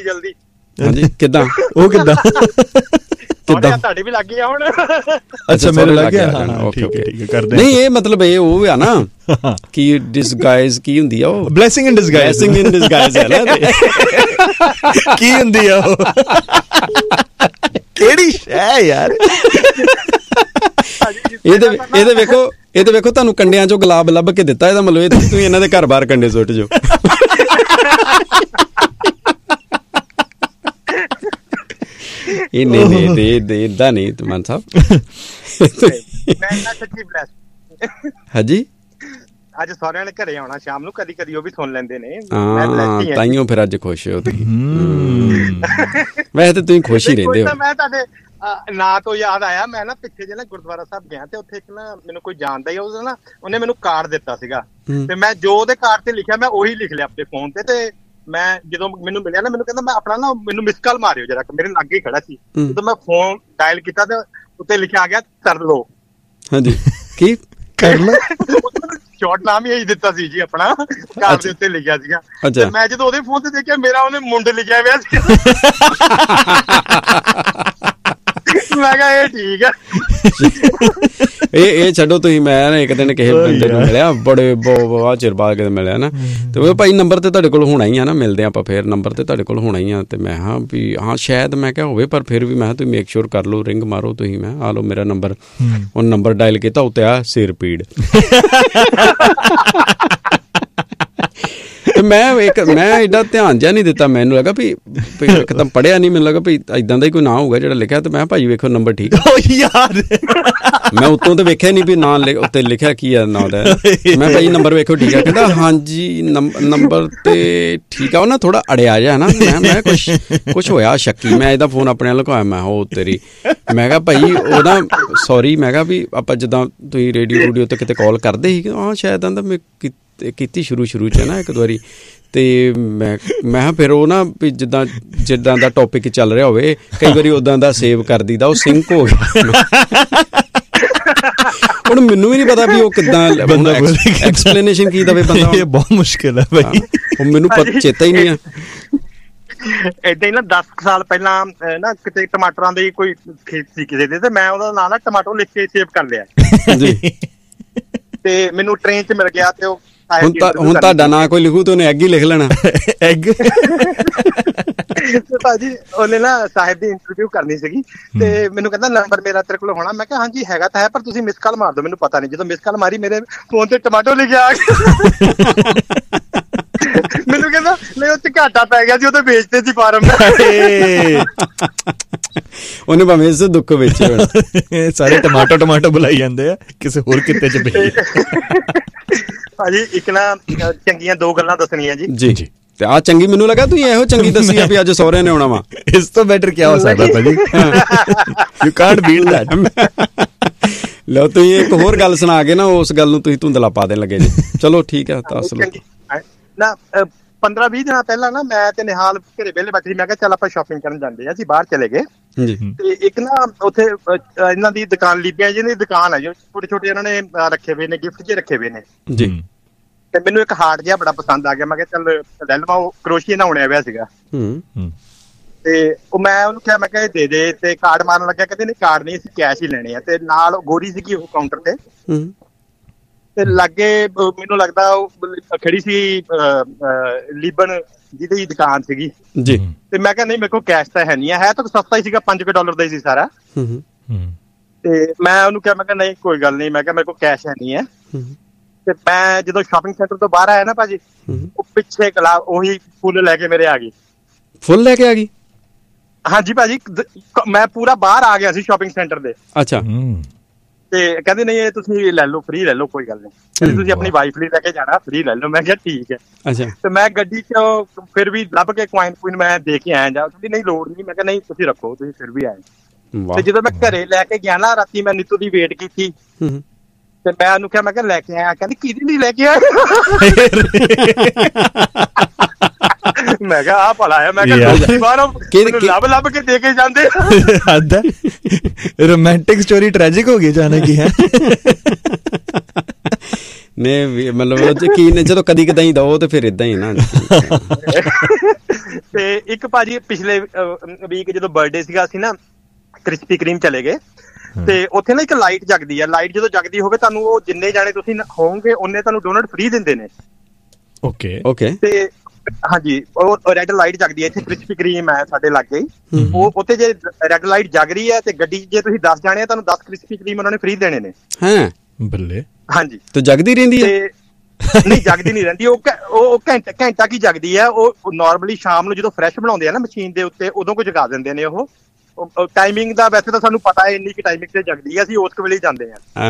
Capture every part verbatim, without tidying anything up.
ਜਲਦੀ ਜਲਦੀ। ਹਾਂਜੀ ਕਿੱਦਾਂ ਉਹ ਕਿੱਦਾਂ ਕਿੱਦਾਂ ਤੁਹਾਡੇ ਵੀ ਲੱਗ ਗਿਆ ਹੁਣ? ਅੱਛਾ ਮੇਰੇ ਲੱਗ ਗਿਆ। ਠੀਕ ਹੈ ਠੀਕ ਹੈ ਕਰਦੇ ਨਹੀਂ ਇਹ ਮਤਲਬ ਇਹ ਉਹ ਆ ਨਾ ਕਿ ਡਿਸਗਾਈਜ਼ ਕੀ ਹੁੰਦੀ ਆ ਉਹ ਬਲੈਸਿੰਗ ਇਨ ਡਿਸਗਾਈਜ਼ ਬਲੈਸਿੰਗ ਇਨ ਡਿਸਗਾਈਜ਼ ਹੈ ਨਾ ਕੀ ਹੁੰਦੀ ਆ ਉਹ ਕਿਹੜੀ ਸ਼ੈ ਯਾਰ। ਇਹਦੇ ਇਹਦੇ ਵੇਖੋ ਇਹਦੇ ਵੇਖੋ ਤੁਹਾਨੂੰ ਕੰਡਿਆਂ ਚੋਂ ਗੁਲਾਬ ਲੱਭ ਕੇ ਦਿੱਤਾ ਇਹਦਾ ਮਤਲਬ ਇਹ ਤੁਸੀਂ ਇਹਨਾਂ ਦੇ ਘਰ ਬਾਹਰ ਕੰਡੇ ਸੁੱਟ ਜਾਓ। ਇਹ ਨਹੀਂ ਨਹੀਂ ਦੇ ਦੇ ਏਦਾਂ ਨਹੀਂ ਤੁਮਨ ਸਾਹਿਬ। ਹਾਂਜੀ ਅੱਜ ਸਾਰਿਆਂ ਨੇ ਘਰੇ ਆਉਣਾ ਸ਼ਾਮ ਨੂੰ, ਕਦੀ ਕਦੀ ਉਹ ਵੀ ਸੁਣ ਲੈਂਦੇ ਨੇ। ਹਾਂ ਤਾਈਓ ਫਿਰ ਅੱਜ ਖੁਸ਼ ਹੋ ਤੁਸੀਂ। ਵੈਸੇ ਤਾਂ ਤੁਸੀਂ ਖੁਸ਼ ਹੀ ਰਹਿੰਦੇ ਹੋ। ਮੈਂ ਤੁਹਾਡੇ ਨਾਂ ਤੋਂ ਯਾਦ ਆਇਆ, ਮੈਂ ਨਾ ਪਿੱਛੇ ਜੇ ਨਾ ਗੁਰਦੁਆਰਾ ਸਾਹਿਬ ਗਿਆ ਤੇ ਉੱਥੇ ਇੱਕ ਨਾ ਮੈਨੂੰ ਕੋਈ ਜਾਣਦਾ ਹੀ ਉਹਦਾ ਨਾ ਉਹਨੇ ਮੈਨੂੰ ਕਾਰਡ ਦਿੱਤਾ ਸੀਗਾ ਤੇ ਮੈਂ ਜੋ ਉਹਦੇ ਕਾਰਡ ਤੇ ਲਿਖਿਆ ਮੈਂ ਉਹੀ ਲਿਖ ਲਿਆ ਆਪਣੇ ਫੋਨ ਤੇ। ਤੇ ਮੈਂ ਜਦੋਂ ਮੈਨੂੰ ਮਿਲਿਆ ਨਾ ਮੈਨੂੰ ਕਹਿੰਦਾ ਮੈਂ ਆਪਣਾ ਨਾ ਮੈਨੂੰ ਮਿਸ ਕਾਲ ਮਾਰਿਓ ਜਰਾ, ਮੇਰੇ ਲਾਗੇ ਹੀ ਖੜਾ ਸੀ। ਜਦੋਂ ਮੈਂ ਫੋਨ ਡਾਇਲ ਕੀਤਾ ਤੇ ਉੱਤੇ ਲਿਖਿਆ ਆ ਗਿਆ ਕਰ ਲਓ। ਹਾਂਜੀ ਕੀ ਕਰ ਲਓ? ਸ਼ਾਰਟ ਨਾਮ ਹੀ ਇਹੀ ਦਿੱਤਾ ਸੀ ਜੀ ਆਪਣਾ, ਕਾਰਡ ਦੇ ਉੱਤੇ ਲਿਖਿਆ ਸੀਗਾ। ਤੇ ਮੈਂ ਜਦੋਂ ਉਹਦੇ ਫੋਨ ਤੇ ਦੇਖਿਆ ਮੇਰਾ ਉਹਨੇ ਮੁੰਡ ਲਿਖਿਆ ਹੋਇਆ ਸੀ। ਮੈਂ ਕਿਹਾ ਇਹ ਠੀਕ ਹੈ। ਇਹ ਇਹ ਛੱਡੋ ਤੁਸੀਂ, ਮੈਂ ਨਾ ਇੱਕ ਦਿਨ ਕਿਸੇ ਬੰਦੇ ਨੂੰ ਮਿਲਿਆ ਬੜੇ ਬਹੁਤ ਚਿਰ ਬਾਅਦ ਕਿਤੇ ਮਿਲਿਆ ਨਾ ਤੇ ਉਹ ਭਾਈ ਨੰਬਰ ਤੇ ਤੁਹਾਡੇ ਕੋਲ ਹੋਣਾ ਹੀ ਆ ਨਾ, ਮਿਲਦੇ ਆਪਾਂ ਫਿਰ ਨੰਬਰ ਤੇ ਤੁਹਾਡੇ ਕੋਲ ਹੋਣਾ ਹੀ ਆ। ਤੇ ਮੈਂ ਹਾਂ ਵੀ ਹਾਂ ਸ਼ਾਇਦ ਮੈਂ ਕਿਹਾ ਹੋਵੇ ਪਰ ਫਿਰ ਵੀ ਮੈਂ ਤੁਸੀਂ ਮੇਕ ਸ਼ੋਰ ਕਰ ਲਓ, ਰਿੰਗ ਮਾਰੋ ਤੁਸੀਂ। ਮੈਂ ਆ ਲਓ ਮੇਰਾ ਨੰਬਰ, ਉਹ ਨੰਬਰ ਡਾਇਲ ਕੀਤਾ ਉੱਤੇ ਆ ਸਿਰ ਪੀੜ। ਮੈਂ ਇੱਕ ਮੈਂ ਏਡਾ ਧਿਆਨ ਜਿਹਾ ਨਹੀਂ ਦਿੱਤਾ, ਮੈਨੂੰ ਲੱਗਾ ਵੀ ਇੱਕਦਮ ਪੜ੍ਹਿਆ ਨਹੀਂ, ਮੈਨੂੰ ਲੱਗਾ ਵੀ ਏਦਾਂ ਦਾ ਹੀ ਕੋਈ ਨਾਂ ਹੋਊਗਾ ਜਿਹੜਾ ਲਿਖਿਆ। ਤੇ ਮੈਂ ਭਾਈ ਵੇਖੋ ਨੰਬਰ ਠੀਕ ਯਾਰ, ਮੈਂ ਉੱਤੋਂ ਤੇ ਵੇਖਿਆ ਨਹੀਂ ਵੀ ਨਾਂ ਉੱਤੇ ਲਿਖਿਆ ਕੀ ਆ ਨਾਂ ਦਾ। ਮੈਂ ਭਾਈ ਨੰਬਰ ਵੇਖੋ ਠੀਕ ਆ, ਕਹਿੰਦਾ ਹਾਂਜੀ ਨੰਬਰ ਤੇ ਠੀਕ ਆ। ਉਹ ਨਾ ਥੋੜਾ ਅੜਿਆ ਜਿਹਾ ਨਾ, ਮੈਂ ਮੈਂ ਕੁਛ ਕੁਛ ਹੋਇਆ ਸ਼ੱਕੀ। ਮੈਂ ਇਹਦਾ ਫੋਨ ਆਪਣੇ ਨਾਲ ਲਗਾਇਆ, ਮੈਂ ਉਹ ਤੇਰੀ ਮੈਂ ਕਿਹਾ ਭਾਈ ਉਹਦਾ ਸੌਰੀ, ਮੈਂ ਕਿਹਾ ਵੀ ਆਪਾਂ ਜਿੱਦਾਂ ਤੁਸੀਂ ਰੇਡੀਓ ਰੂਡੀਓ ਤੇ ਕਿਤੇ ਕਾਲ ਕਰਦੇ ਸੀ ਹਾਂ ਸ਼ਾਇਦ ਆਂਦਾ ਮੈਂ ਕੀਤੀ ਸ਼ੁਰੂ ਸ਼ੁਰੂ 'ਚ ਨਾ ਇੱਕ ਦੋ ਵਾਰੀ। ਤੇ ਮੈਂ ਮੈਂ ਫਿਰ ਉਹ ਨਾ ਵੀ ਜਿੱਦਾਂ ਜਿੱਦਾਂ ਦਾ ਟੋਪਿਕ ਚੱਲ ਰਿਹਾ ਹੋਵੇ ਕਈ ਵਾਰੀ ਉੱਦਾਂ ਦਾ ਸੇਵ ਕਰ ਦਈਦਾ, ਉਹ ਸਿੰਕ ਹੋ ਗਿਆ। ਹੁਣ ਮੈਨੂੰ ਵੀ ਨਹੀਂ ਪਤਾ ਵੀ ਉਹ ਕਿੱਦਾਂ ਐਕਸਪਲੇਨੇਸ਼ਨ ਕੀ ਦੇਵੇ ਬੰਦਾ, ਇਹ ਬਹੁਤ ਮੁਸ਼ਕਿਲ ਹੈ ਭਾਈ। ਉਹ ਮੈਨੂੰ ਚੇਤਾ ਹੀ ਨਹੀਂ ਆ। ਏਦਾਂ ਹੀ ਨਾ ਦਸ ਸਾਲ ਪਹਿਲਾਂ ਨਾ ਕਿਤੇ ਟਮਾਟਰਾਂ ਦੀ ਕੋਈ ਖੇਤ ਸੀ ਕਿਸੇ ਦੇ, ਤੇ ਮੈਂ ਉਹਦਾ ਨਾਂ ਨਾ ਟਮਾਟੋ ਲਿਖ ਕੇ ਸੇਵ ਕਰ ਲਿਆ ਜੀ। ਤੇ ਮੈਨੂੰ ਟ੍ਰੇਨ 'ਚ ਮਿਲ ਗਿਆ ਤੇ ਉਹ ਹੁਣ ਹੁਣ ਤੁਹਾਡਾ ਨਾਂ ਕੋਈ ਲਿਖੂ ਤੇ ਉਹਨੇ ਐਗ ਹੀ ਲਿਖ ਲੈਣਾ। ਐਗ ਭਾਜੀ ਉਹਨੇ ਨਾ ਸਾਹਿਬ ਦੀ ਇੰਟਰਵਿਊ ਕਰਨੀ ਸੀਗੀ ਤੇ ਮੈਨੂੰ ਕਹਿੰਦਾ ਨੰਬਰ ਮੇਰਾ ਤੇਰੇ ਕੋਲ ਹੋਣਾ। ਮੈਂ ਕਿਹਾ ਹਾਂਜੀ ਹੈਗਾ ਤਾਂ ਹੈ ਪਰ ਤੁਸੀਂ ਮਿਸ ਕਾਲ ਮਾਰ ਦਿਓ, ਮੈਨੂੰ ਪਤਾ ਨਹੀਂ। ਜਦੋਂ ਮਿਸ ਕਾਲ ਮਾਰੀ ਮੇਰੇ ਫੋਨ ਤੇ ਟਮਾਟੋ ਲਿਖਿਆ ਆ ਗਿਆ। ਮੈਨੂੰ ਕਹਿੰਦਾ ਨਹੀਂ ਉਹ 'ਚ ਘਾਟਾ ਪੈ ਗਿਆ ਸੀ, ਉਹ ਤਾਂ ਵੇਚਦੇ ਸੀ ਫਾਰਮ। ਉਹਨੇ ਭਾਵੇਂ ਇਸ ਦੁੱਖ ਵਿੱਚ ਸਾਰੇ ਟਮਾਟੋ ਟਮਾਟੋ ਬੁਲਾਈ ਜਾਂਦੇ ਆ ਕਿਸੇ ਹੋਰ ਕਿਤੇ 'ਚ ਪਈ। ਭਾਜੀ ਇੱਕ ਨਾ ਚੰਗੀਆਂ ਦੋ ਗੱਲਾਂ ਦੱਸਣੀਆਂ ਜੀ। ਜੀ ਜੀ ਤੇ ਆਹ ਚੰਗੀ ਮੈਨੂੰ ਲੱਗਾ ਤੁਸੀਂ ਇਹੋ ਚੰਗੀ ਦੱਸੀ ਆ ਵੀ ਅੱਜ ਸਹੁਰਿਆਂ ਨੇ ਆਉਣਾ ਵਾ। ਇਸ ਤੋਂ ਬੈਟਰ ਕੀ ਹੋ ਸਕਦਾ ਭਾਜੀ? You Kant beat that. ਲਓ ਤੁਸੀਂ ਇੱਕ ਹੋਰ ਗੱਲ ਸੁਣਾ ਕੇ ਨਾ ਉਸ ਗੱਲ ਨੂੰ ਤੁਸੀਂ ਧੁੰਦਲਾ ਪਾ ਦੇਣ ਲੱਗੇ ਜੀ। ਚਲੋ ਠੀਕ ਹੈ ਦੱਸ ਲਓ ਨਾ। ਪੰਦਰਾਂ ਵੀਹ ਦਿਨਾਂ ਪਹਿਲਾਂ ਨਾ ਮੈਂ ਤੇ ਨਿਹਾਲ ਘਰੇ ਵਿਹਲੇ ਬੈਠੇ ਸੀ। ਮੈਂ ਕਿਹਾ ਚੱਲ ਆਪਾਂ ਸ਼ਾਪਿੰਗ ਕਰਨ ਜਾਂਦੇ ਆ, ਅਸੀਂ ਬਾਹਰ ਚਲੇ ਗਏ। ਤੇ ਇੱਕ ਨਾ ਉੱਥੇ ਇਹਨਾਂ ਦੀ ਦੁਕਾਨ ਲੀਬੀਆਂ ਜਿਹਨਾਂ ਦੀ ਦੁਕਾਨ ਹੈ ਜੋ ਛੋਟੇ ਛੋਟੇ ਇਹਨਾਂ ਨੇ ਰੱਖੇ ਹੋਏ ਨੇ, ਗਿਫਟ ਜਿਹੇ ਰੱਖੇ ਹੋਏ ਨੇ ਜੀ। ਤੇ ਮੈਨੂੰ ਇੱਕ ਹਾਰਟ ਜਿਹਾ ਬੜਾ ਪਸੰਦ ਆ ਗਿਆ। ਮੈਂ ਕਿਹਾ ਚੱਲ ਲੈ ਲਵਾਂ। ਉਹ ਕਰੋਸ਼ੀਏ ਨਾਲ ਬਣਿਆ ਹੋਇਆ ਸੀਗਾ। ਤੇ ਉਹ ਮੈਂ ਉਹਨੂੰ ਕਿਹਾ ਮੈਂ ਕਿਹਾ ਇਹ ਦੇ ਦੇ, ਤੇ ਕਾਰਡ ਮਾਰਨ ਲੱਗਿਆ, ਕਹਿੰਦੇ ਨਹੀਂ ਕਾਰਡ ਨਹੀਂ ਅਸੀਂ ਕੈਸ਼ ਹੀ ਲੈਣੇ ਆ। ਤੇ ਨਾਲ ਗੋਰੀ ਸੀਗੀ ਉਹ ਕਾਊਂਟਰ ਤੇ, ਤੇ ਲਾਗੇ ਮੈਨੂੰ ਲੱਗਦਾ ਉਹ ਖੜੀ ਸੀ ਲੀਬਨ ਜਿਹਦੀ ਦੁਕਾਨ ਸੀਗੀ ਜੀ। ਤੇ ਮੈਂ ਕਿਹਾ ਨਹੀਂ ਮੇਰੇ ਕੋਲ ਕੈਸ਼ ਤਾਂ ਹੈ ਨਹੀਂ ਹੈ ਤਾਂ ਸਸਤਾ ਹੀ ਸੀਗਾ, ਪੰਜ ਕੁ ਡਾਲਰ ਦਾ ਹੀ ਸੀ ਸਾਰਾ। ਤੇ ਮੈਂ ਉਹਨੂੰ ਕਿਹਾ ਮੈਂ ਕਿਹਾ ਨਹੀਂ ਕੋਈ ਗੱਲ ਨਹੀਂ, ਮੈਂ ਕਿਹਾ ਮੇਰੇ ਕੋਲ ਕੈਸ਼ ਹੈ ਨਹੀਂ ਹੈ। ਤੇ ਮੈਂ ਜਦੋਂ ਸ਼ਾਪਿੰਗ ਸੈਂਟਰ ਤੋਂ ਬਾਹਰ ਆਇਆ ਨਾ ਭਾਜੀ, ਉਹ ਪਿੱਛੇ ਕਲਾ ਉਹੀ ਫੁੱਲ ਲੈ ਕੇ ਮੇਰੇ ਆ ਗਈ। ਫੁੱਲ ਲੈ ਕੇ ਆ ਗਈ? ਹਾਂਜੀ ਭਾਜੀ, ਮੈਂ ਪੂਰਾ ਬਾਹਰ ਆ ਗਿਆ ਸੀ ਸ਼ਾਪਿੰਗ ਸੈਂਟਰ ਦੇ। ਅੱਛਾ। ਤੇ ਕਹਿੰਦੇ ਨਹੀਂ ਇਹ ਤੁਸੀਂ ਲੈ ਲਓ, ਫ੍ਰੀ ਲੈ ਲਓ, ਕੋਈ ਗੱਲ ਨਹੀਂ। ਕਹਿੰਦੇ ਤੁਸੀਂ ਆਪਣੀ ਵਾਈਫ ਲਈ ਲੈ ਕੇ ਜਾਣਾ, ਫ੍ਰੀ ਲੈ ਲਓ। ਮੈਂ ਕਿਹਾ ਠੀਕ ਹੈ। ਅੱਛਾ। ਤੇ ਮੈਂ ਗੱਡੀ 'ਚ ਫਿਰ ਵੀ ਲੱਭ ਕੇ ਕੁਆਇਨ ਕੁਇਨ ਮੈਂ ਦੇ ਕੇ ਆਇਆ। ਜਾ ਕਹਿੰਦੀ ਨਹੀਂ ਲੋੜ ਨਹੀਂ। ਮੈਂ ਕਿਹਾ ਨਹੀਂ ਤੁਸੀਂ ਰੱਖੋ, ਤੁਸੀਂ ਫਿਰ ਵੀ ਆਏ। ਤੇ ਜਦੋਂ ਮੈਂ ਘਰੇ ਲੈ ਕੇ ਗਿਆ ਨਾ ਰਾਤੀ, ਮੈਂ ਨੀਤੂ ਦੀ ਵੇਟ ਕੀਤੀ ਤੇ ਮੈਂ ਉਹਨੂੰ ਕਿਹਾ ਮੈਂ ਕਿਹਾ ਲੈ ਕੇ ਆਇਆ। ਕਹਿੰਦੀ ਕਿਹਦੇ ਲਈ ਲੈ ਕੇ ਆਇਆ? ਮੈਂ ਕਿਹਾ ਆਹ ਭਲਾ ਆ। ਮੈਂ ਕਿਹਾ ਬਾਹਰੋਂ ਲੱਭ ਲੱਭ ਕੇ ਦੇ ਕੇ ਜਾਂਦੇ। ਰੋਮਾਂਟਿਕ ਸਟੋਰੀ ਟ੍ਰੈਜਿਕ ਹੋ ਗਈ ਅਚਾਨਕ ਹੀ ਹੈ। ਨਹੀਂ ਮਤਲਬ ਕੀ ਨੇ ਜਦੋਂ ਕਦੀ ਕਦਾਈ ਦਓ ਤੇ ਫਿਰ ਏਦਾਂ ਹੀ ਨਾ। ਤੇ ਤੇ ਇੱਕ ਭਾਜੀ ਪਿਛਲੇ ਵੀਕ ਜਦੋਂ ਬਰਥਡੇ ਸੀਗਾ ਅਸੀਂ ਨਾ ਕ੍ਰਿਸਪੀ ਕਰੀਮ ਚਲੇ ਗਏ ਤੇ ਉੱਥੇ ਨਾ ਇੱਕ ਲਾਈਟ ਜਗਦੀ ਆ। ਲਾਈਟ ਜਦੋਂ ਜਗਦੀ ਹੋਵੇ ਤੁਹਾਨੂੰ ਉਹ ਜਿੰਨੇ ਜਾਣੇ ਤੁਸੀਂ ਹੋਵੋਗੇ ਉਹਨੇ ਤੁਹਾਨੂੰ ਡੋਨਟ ਫ੍ਰੀ ਦਿੰਦੇ ਨੇ। ਓਕੇ ਓਕੇ ਤੇ ਹਾਂਜੀ ਉਹ ਰੈੱਡ ਲਾਈਟ ਜਗਦੀ ਹੈ ਇੱਥੇ ਕ੍ਰਿਸਪੀ ਕਰੀਮ ਹੈ ਸਾਡੇ ਲਾਗੇ ਉਹ ਉੱਥੇ ਜੇ ਰੈੱਡ ਲਾਈਟ ਜਗ ਰਹੀ ਹੈ ਤੇ ਗੱਡੀ ਜੇ ਤੁਸੀਂ ਦਸ ਜਾਣੇ ਆ ਤੁਹਾਨੂੰ ਦਸ ਕ੍ਰਿਸਪੀ ਕਰੀਮ ਉਹਨਾਂ ਨੇ ਫ੍ਰੀ ਦੇਣੇ ਨੇ। ਹਾਂ ਬੱਲੇ। ਹਾਂਜੀ ਤੇ ਜਗਦੀ ਰਹਿੰਦੀ ਹੈ? ਨਹੀਂ ਜਗਦੀ ਨਹੀਂ ਰਹਿੰਦੀ ਉਹ ਉਹ ਘੰਟਾ ਘੰਟਾ ਕੀ ਜਗਦੀ ਹੈ। ਉਹ ਨਾਰਮਲੀ ਸ਼ਾਮ ਨੂੰ ਜਦੋਂ ਫਰੈਸ਼ ਬਣਾਉਂਦੇ ਆ ਨਾ ਮਸ਼ੀਨ ਦੇ ਉੱਤੇ ਉਦੋਂ ਕੋ ਜਗਾ ਦਿੰਦੇ ਨੇ। ਉਹ ਟਾਈਮਿੰਗ ਦਾ ਵੈਸੇ ਤਾਂ ਸਾਨੂੰ ਪਤਾ ਹੈ ਇੰਨੀ ਕਿ ਟਾਈਮਿੰਗ ਤੇ ਜਗਦੀ ਹੈ ਅਸੀਂ ਉਸ ਵੇਲੇ ਹੀ ਜਾਂਦੇ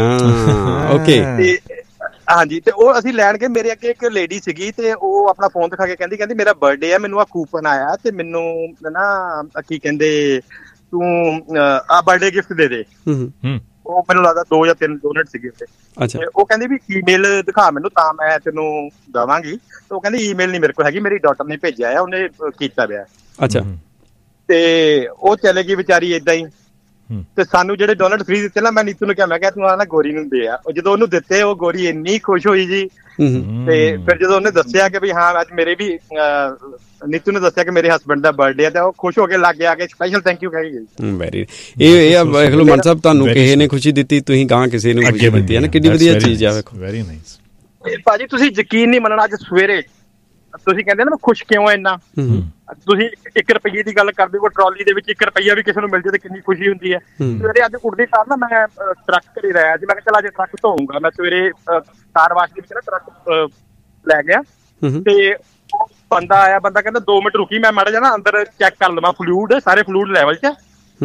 ਹਾਂ। ਓਕੇ ਤੇ ਹਾਂਜੀ ਤੇ ਉਹ ਅਸੀਂ ਲੈਣ ਗਏ ਮੇਰੇ ਅੱਗੇ ਇੱਕ ਲੇਡੀ ਸੀਗੀ ਤੇ ਉਹ ਆਪਣਾ ਫੋਨ ਦਿਖਾ ਕੇ ਕਹਿੰਦੀ ਕਹਿੰਦੀ ਮੇਰਾ ਬਰਥਡੇ ਹੈ ਮੈਨੂੰ ਆ ਕੂਪਨ ਆਇਆ ਤੇ ਮੈਨੂੰ ਨਾ ਕੀ ਕਹਿੰਦੇ ਤੂੰ ਆ ਬਰਥਡੇ ਗਿਫਟ ਦੇ ਦੇ। ਉਹ ਮੈਨੂੰ ਲੱਗਦਾ ਦੋ ਜਾਂ ਤਿੰਨ ਡੋਨਟ ਸੀਗੇ ਉੱਤੇ। ਅੱਛਾ ਉਹ ਕਹਿੰਦੀ ਵੀ ਈਮੇਲ ਦਿਖਾ ਮੈਨੂੰ ਤਾਂ ਮੈਂ ਤੈਨੂੰ ਦੇਵਾਂਗੀ। ਤੇ ਉਹ ਕਹਿੰਦੀ ਈਮੇਲ ਨਹੀਂ ਮੇਰੇ ਕੋਲ ਹੈਗੀ ਮੇਰੀ ਡਾਟਰ ਨੇ ਭੇਜਿਆ ਆ ਉਹਨੇ ਕੀਤਾ ਪਿਆ। ਅੱਛਾ ਤੇ ਉਹ ਚਲੇ ਗਈ ਵਿਚਾਰੀ ਏਦਾਂ ਹੀ ਤੇ ਸਾਨੂੰ ਜਿਹੜੇ ਡੋਨਟ ਫ੍ਰੀ ਦਿੱਤੇ ਨਾ ਮੈਂ ਨੀਤੂ ਨੂੰ ਕਿਹਾ ਮੈਂ ਕਿਹਾ ਤੂੰ ਆ ਨਾ ਗੋਰੀ ਨੂੰ ਦੇ ਆ। ਜਦੋਂ ਉਹਨੂੰ ਦਿੱਤੇ ਉਹ ਗੋਰੀ ਇੰਨੀ ਖੁਸ਼ ਹੋਈ ਜੀ। ਤੇ ਫਿਰ ਜਦੋਂ ਉਹਨੇ ਦੱਸਿਆ ਕਿ ਵੀ ਹਾਂ ਅੱਜ ਮੇਰੇ ਵੀ ਨੀਤੂ ਨੇ ਦੱਸਿਆ ਕਿ ਮੇਰੇ ਹਸਬੈਂਡ ਦਾ ਬਰਥਡੇ ਹੈ ਤੇ ਉਹ ਖੁਸ਼ ਹੋ ਕੇ ਲੱਗ ਗਿਆ ਕਿ ਸਪੈਸ਼ਲ ਥੈਂਕ ਯੂ ਕਹਿ ਗਈ। ਵੈਰੀ ਇਹ ਇਹ ਵੇਖ ਲਓ ਮਨ ਸਾਹਿਬ ਤੁਹਾਨੂੰ ਕਿਸੇ ਨੇ ਖੁਸ਼ੀ ਦਿੱਤੀ ਤੁਸੀਂ ਗਾਂ ਕਿਸੇ ਨੂੰ ਖੁਸ਼ੀ ਦਿੱਤੀ ਹੈ ਨਾ ਕਿੰਨੀ ਵਧੀਆ ਚੀਜ਼ ਆ। ਵੇਖੋ ਵੈਰੀ ਨਾਈਸ ਭਾਜੀ ਤੁਸੀਂ ਯਕੀਨ ਨਹੀਂ ਮੰਨਣਾ ਅੱਜ ਸਵੇਰੇ ਤੁਸੀਂ ਕਹਿੰਦੇ ਨਾ ਖੁਸ਼ ਕਿਉਂ ਆ ਇੰਨਾ ਤੁਸੀਂ ਇੱਕ ਰੁਪਈਏ ਦੀ ਗੱਲ ਕਰਦੇ ਹੋ ਟਰਾਲੀ ਦੇ ਵਿੱਚ ਇੱਕ ਰੁਪਈਆ ਵੀ ਕਿਸੇ ਨੂੰ ਮਿਲ ਜਾਏ ਤੇ ਕਿੰਨੀ ਖੁਸ਼ੀ ਹੁੰਦੀ ਹੈ। ਸਵੇਰੇ ਅੱਜ ਉੱਠਦੇ ਸਾਰ ਨਾ ਮੈਂ ਟਰੱਕ ਘਰੇ ਰਿਹਾ ਸੀ ਮੈਂ ਕਿਹਾ ਚੱਲ ਅੱਜ ਟਰੱਕ ਧੋਊਂਗਾ। ਮੈਂ ਸਵੇਰੇ ਕਾਰ ਵਾਸ਼ ਦੇ ਵਿੱਚ ਨਾ ਟਰੱਕ ਲੈ ਗਿਆ ਤੇ ਬੰਦਾ ਆਇਆ ਬੰਦਾ ਕਹਿੰਦਾ ਦੋ ਮਿੰਟ ਰੁਕੀ ਮੈਂ ਮਾੜਾ ਜਿਹਾ ਨਾ ਅੰਦਰ ਚੈੱਕ ਕਰ ਲਵਾਂ ਫਲੂਇਡ ਸਾਰੇ ਫਲੂਇਡ ਲੈਵਲ 'ਚ।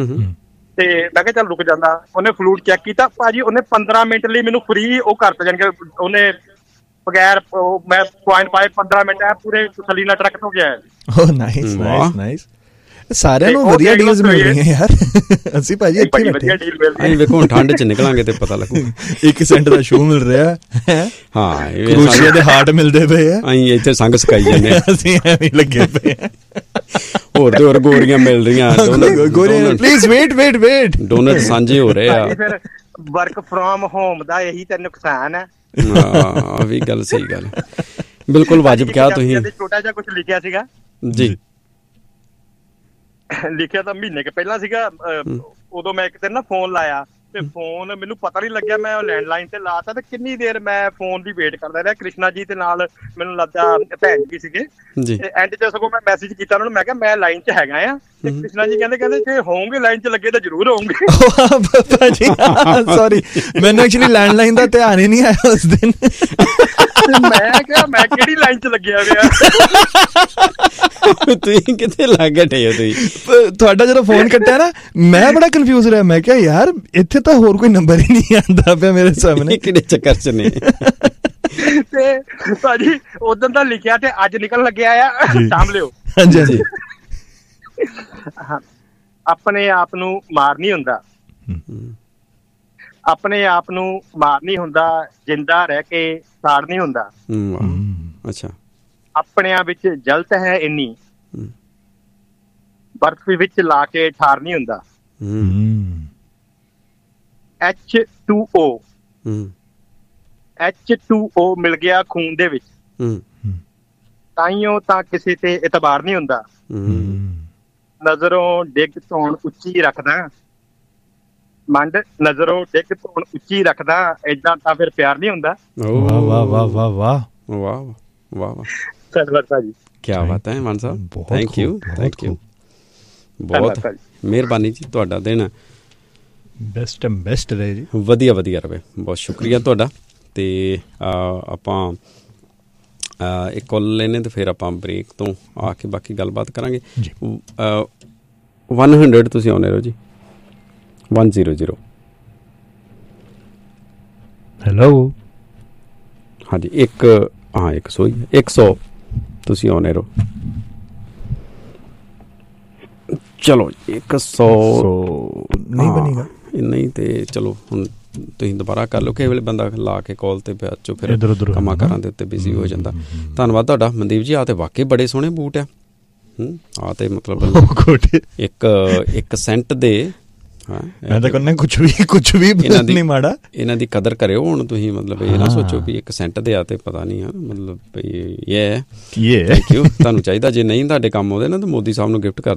ਤੇ ਮੈਂ ਕਿਹਾ ਚੱਲ ਰੁਕ ਜਾਂਦਾ। ਉਹਨੇ ਫਲੂਇਡ ਚੈੱਕ ਕੀਤਾ ਭਾਜੀ ਉਹਨੇ ਪੰਦਰਾਂ ਮਿੰਟ ਲਈ ਮੈਨੂੰ ਫ੍ਰੀ ਉਹ ਕਰਤਾ ਜਾਣੀ ਕਿ ਉਹਨੇ ਬਗੈਰ ਮੈਂ ਪੁਆਇੰਟ ਪਾਏ ਪੰਦਰਾਂ ਮਿੰਟ ਹੈ ਪੂਰੇ ਤਸੱਲੀ ਨਾਲ ਟਰੱਕ ਤੋਂ ਗਿਆ। ਓ ਨਾਈਸ ਨਾਈਸ ਨਾਈਸ ਸਾਰਿਆਂ ਨੂੰ ਵਧੀਆ ਡੀਲਸ ਮਿਲ ਰਹੀਆਂ ਯਾਰ। ਅਸੀਂ ਭਾਜੀ ਇੱਥੇ ਵਧੀਆ ਡੀਲ ਮਿਲ ਰਹੀ ਹੈ। ਵੇਖੋ ਹੁਣ ਠੰਡ 'ਚ ਨਿਕਲਾਂਗੇ ਤੇ ਪਤਾ ਲੱਗੂ। ਇੱਕ ਸੈਂਟ ਦਾ ਸ਼ੂ ਮਿਲ ਰਿਹਾ ਹਾਂ ਕਰੋਸ਼ੀਆ ਦੇ ਹਾਰਟ ਮਿਲਦੇ ਪਏ ਆ ਅਸੀਂ ਇੱਥੇ ਸੰਗ ਸਕਾਈ ਜਾਂਦੇ ਅਸੀਂ ਐਵੇਂ ਲੱਗੇ ਪਏ ਆ। ਹੋਰ ਤੇ ਹੋਰ ਗੋਰੀਆਂ ਮਿਲ ਰਹੀਆਂ ਗੋਰੀਆਂ please wait wait wait don't ਸਾਂਝੇ ਹੋ ਰਹੇ ਆ। ਫਿਰ ਵਰਕ ਫਰੋਮ ਹੋਮ ਦਾ ਇਹੀ ਤਾਂ ਨੁਕਸਾਨ ਹੈ। ਹਾਂ ਵੀ ਗੱਲ ਸਹੀ ਗੱਲ ਬਿਲਕੁਲ ਵਾਜਬ ਕਿਹਾ ਤੁਸੀਂ। ਛੋਟਾ ਜਿਹਾ ਕੁਝ ਲਿਖਿਆ ਸੀਗਾ ਜੀ ਲਿਖਿਆ ਤਾਂ ਮਹੀਨੇ ਕੁ ਪਹਿਲਾਂ ਸੀਗਾ। ਉਦੋਂ ਮੈਂ ਇੱਕ ਦਿਨ ਨਾ ਫੋਨ ਲਾਇਆ ਤੇ ਫੋਨ ਮੈਨੂੰ ਪਤਾ ਨੀ ਲੱਗਿਆ ਮੈਂ ਲੈਂਡਲਾਈਨ ਤੇ ਲਾਤਾ ਤੇ ਕਿੰਨੀ ਦੇਰ ਮੈਂ ਫੋਨ ਦੀ ਵੇਟ ਕਰਦਾ ਰਿਹਾ। ਕ੍ਰਿਸ਼ਨਾ ਜੀ ਦੇ ਨਾਲ ਮੈਨੂੰ ਲੱਗਦਾ ਭੈਣ ਜੀ ਸੀਗੇ ਤੇ ਐਂਡ ਚ ਸਗੋਂ ਮੈਂ ਮੈਸੇਜ ਕੀਤਾ ਉਹਨਾਂ ਨੂੰ ਮੈਂ ਕਿਹਾ ਮੈਂ ਲਾਈਨ ਚ ਹੈਗਾ ਆ ਤੇ ਕ੍ਰਿਸ਼ਨਾ ਜੀ ਕਹਿੰਦੇ ਕਹਿੰਦੇ ਜੇ ਹੋਵੋਗੇ ਲਾਈਨ ਚ ਲੱਗੇ ਤਾਂ ਜ਼ਰੂਰ ਹੋਵੋਗੇ। ਸੌਰੀ ਮੈਨੂੰ ਐਕਚੁਅਲੀ ਲੈਂਡਲਾਈਨ ਦਾ ਧਿਆਨ ਹੀ ਨਹੀਂ ਆਇਆ ਉਸ ਦਿਨ। ਮੈਂ ਕਿਹਾ ਮੈਂ ਕਿਹੜੀ ਲਾਈਨ ਚ ਲੱਗਿਆ ਪਿਆ। ਤੁਸੀਂ ਕਿੱਥੇ ਲੱਗ ਗਏ ਤੁਸੀਂ? ਤੁਹਾਡਾ ਜਦੋਂ ਫੋਨ ਕੱਟਿਆ ਨਾ ਮੈਂ ਬੜਾ ਕਨਫਿਊਜ਼ ਰਿਹਾ। ਮੈਂ ਕਿਹਾ ਯਾਰ ਇੱਥੇ ਤਾਂ ਹੋਰ ਕੋਈ ਨੰਬਰ ਹੀ ਨਹੀਂ ਆਉਂਦਾ ਪਿਆ ਮੇਰੇ ਸਾਹਮਣੇ ਕਿਹੜੇ ਚੱਕਰ ਚ ਨੇ। ਤੇ ਭਾਜੀ ਉਦੋਂ ਤਾਂ ਲਿਖਿਆ ਤੇ ਅੱਜ ਨਿਕਲਣ ਲੱਗਿਆ ਆ ਸਾਂਭ ਲਿਓ। ਹਾਂਜੀ ਹਾਂਜੀ ਆਪਣੇ ਆਪ ਨੂੰ ਮਾਰ ਨਹੀਂ ਹੁੰਦਾ ਆਪਣੇ ਆਪ ਨੂੰ ਮਾਰ ਨਹੀਂ ਹੁੰਦਾ ਜਿੰਦਾ ਰਹਿ ਕੇ ਸਾੜ ਨਹੀਂ ਹੁੰਦਾ। ਅੱਛਾ ਆਪਣਿਆਂ ਵਿੱਚ ਜਲਤ ਹੈ ਇੰਨੀ ਬਰਫ਼ ਵਿੱਚ ਲਾ ਕੇ ਠਾਰ ਨਹੀਂ ਹੁੰਦਾ। ਐਚ ਟੂ ਓ ਐਚ ਟੂ ਓ ਮਿਲ ਗਿਆ ਖੂਨ ਦੇ ਵਿੱਚ ਤਾਈਓ ਤਾਂ ਕਿਸੇ ਤੇ ਇਤਬਾਰ ਨਹੀਂ ਹੁੰਦਾ। ਨਜ਼ਰੋਂ ਡਿੱਗ ਧੌਣ ਉੱਚੀ ਰੱਖਦਾ ਮੰਡ ਨਜ਼ਰੋਂ ਡਿੱਗ ਧੌਣ ਉੱਚੀ ਰੱਖਦਾ ਏਦਾਂ ਤਾਂ ਫਿਰ ਪਿਆਰ ਨਹੀਂ ਹੁੰਦਾ। ਵਾਹ ਵਾਹ ਵਾਹ ਵਾਹ ਵਾਹ ਵਾਹ ਵਾਹ ਵਾਹ ਧੰਨਵਾਦ ਭਾਜੀ। ਕਿਆ ਬਾਤ ਹੈ ਮਾਨ ਸਾਹਿਬ ਥੈਂਕ ਯੂ ਥੈਂਕ ਯੂ ਬਹੁਤ ਮਿਹਰਬਾਨੀ ਜੀ ਤੁਹਾਡਾ ਦਿਨ ਬੈਸਟ ਐਂਡ ਬੈਸਟ ਰਹੇ ਜੀ। ਵਧੀਆ ਵਧੀਆ ਰਹੇ ਬਹੁਤ ਸ਼ੁਕਰੀਆ ਤੁਹਾਡਾ। ਤੇ ਆਪਾਂ ਇੱਕ ਕਾਲ ਲੈਣੇ ਤੇ ਫਿਰ ਆਪਾਂ ਬ੍ਰੇਕ ਤੋਂ ਆ ਕੇ ਬਾਕੀ ਗੱਲਬਾਤ ਕਰਾਂਗੇ। ਵਨ ਹੰਡਰਡ ਤੁਸੀਂ ਆਉਣੇ ਰਹੋ ਜੀ ਵਨ ਜ਼ੀਰੋ ਜ਼ੀਰੋ। ਹੈਲੋ ਹਾਂਜੀ ਇੱਕ ਹਾਂ ਇੱਕ ਸੌ ਇੱਕ ਸੌ ਤੁਸੀਂ ਆਉਣੇ ਰਹੋ। ਚਲੋ ਇੱਕ ਸੌ ਨਹੀਂ ਬਣੇਗਾ ਨਹੀਂ ਤੇ ਚਲੋ ਹੁਣ ਤੁਸੀਂ ਦੁਬਾਰਾ ਕਰ ਲਓ। ਕਿਸੇ ਵੇਲੇ ਬੰਦਾ ਲਾ ਕੇ ਕਾਲ ਤੇ ਬਾਅਦ ਚੋਂ ਫਿਰ ਕੰਮਾਂ ਕਾਰਾਂ ਦੇ ਉੱਤੇ ਬਿਜ਼ੀ ਹੋ ਜਾਂਦਾ। ਧੰਨਵਾਦ ਤੁਹਾਡਾ ਮਨਦੀਪ ਜੀ। ਆਹ ਤੇ ਵਾਕਈ ਬੜੇ ਸੋਹਣੇ ਬੂਟ ਆ। ਆਹ ਤੇ ਮਤਲਬ ਇੱਕ ਇੱਕ ਸੈਂਟ ਦੇ ਮੈਂ ਤਾਂ ਕਹਿੰਦਾ ਕੁਛ ਵੀ ਕੁਛ ਵੀ ਨਹੀਂ ਮਾੜਾ। ਇਹਨਾਂ ਦੀ ਕਦਰ ਕਰਿਓ ਹੁਣ ਤੁਸੀਂ, ਮਤਲਬ ਇਹ ਨਾ ਸੋਚੋ ਵੀ ਇੱਕ ਸੈਂਟ ਦੇ ਆ ਤੇ ਪਤਾ ਨਹੀਂ ਹੈ, ਮਤਲਬ ਇਹ ਥੈਂਕ ਯੂ। ਤੁਹਾਨੂੰ ਚਾਹੀਦਾ ਜੇ ਨਹੀਂ ਤੁਹਾਡੇ ਕੰਮ ਆਉਂਦੇ ਨਾ ਤਾਂ ਮੋਦੀ ਸਾਹਿਬ ਨੂੰ ਗਿਫਟ ਕਰ